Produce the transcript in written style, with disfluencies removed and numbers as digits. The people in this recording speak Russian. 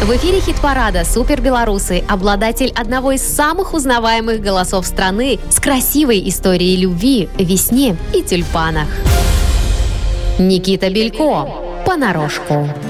В эфире хит-парада «Супербелорусы», обладатель одного из самых узнаваемых голосов страны с красивой историей любви, весне и тюльпанах. Никита Белько. Понарошку.